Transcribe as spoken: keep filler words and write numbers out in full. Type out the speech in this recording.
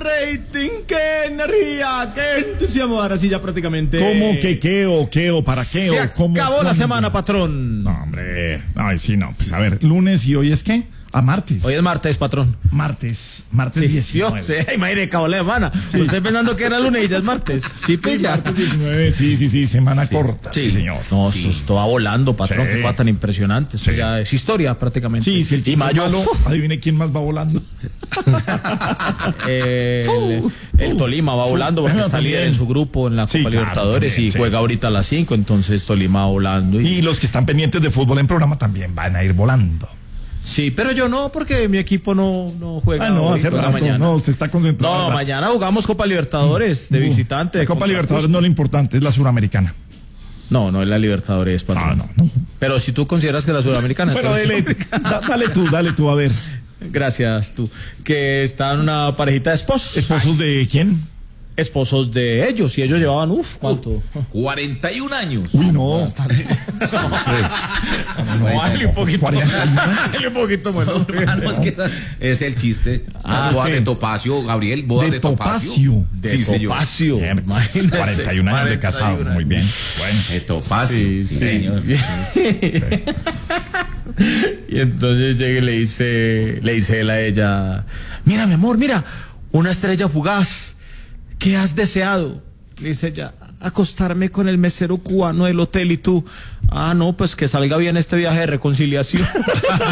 rating, qué energía, qué entusiasmo. Ahora sí ya prácticamente. ¿Cómo que qué o qué o para qué Se o cómo? acabó la cuándo? semana, patrón. No, hombre. Ay, sí, no. Pues a ver, lunes y hoy es qué? A martes. Hoy es martes, patrón. Martes. Martes Sí, diecinueve. ¿vio? Sí, imagínate, acabó la semana. Usted pensando que era lunes y ya es martes. Sí, Sí, pilla. martes diecinueve. Sí, sí, sí. Semana corta. Sí, señor. No, Sí. esto, esto va volando, patrón. Sí. Qué cosa tan impresionante. Esto Sí. ya es historia prácticamente. Sí, si el y chiste mayo, es malo, uf, adivine quién más va volando. eh, el, el Tolima va volando porque Bueno, está líder también. en su grupo en la Sí, Copa claro, Libertadores también, y sí. juega ahorita a las cinco, entonces Tolima va volando. Y, Y los que están pendientes de fútbol en programa también van a ir volando. sí, pero yo no, porque mi equipo no, no juega. Ah, no, hoy, hace juega rato. mañana. No, usted está concentrado. No, ¿verdad? mañana jugamos Copa Libertadores de Uh, visitante. La Copa contra Libertadores Cusco. no es lo importante, es la suramericana. No, no es la Libertadores, patrón. No, no, no. Pero si tú consideras que la Sudamericana. Bueno, entonces- dale, da- dale tú, dale tú, a ver. Gracias, tú. Que están una parejita de esposos. ¿Esposos de quién? Esposos de ellos. Y ellos llevaban, uff, ¿cuánto? cuarenta y un años. Uy, no. No, hazle un poquito. cuarenta y uno. Hazle un poquito, bueno. Ah, no, es que esa- es el chiste. Ah, Las bodas ¿qué? de Topacio, Gabriel, bodas De de, Topacio. Topacio. De Sí, señor. Topacio. Bien, Imagínese. cuarenta y un años de cuarenta y casado, uno muy bien. Bueno. De Topacio, Sí, sí, sí. señor. Y entonces llega y le dice, le dice él a ella, mira, mi amor, mira, una estrella fugaz. ¿Qué has deseado? Le dice ella, acostarme con el mesero cubano del hotel. Y tú, ah, no, pues que salga bien este viaje de reconciliación.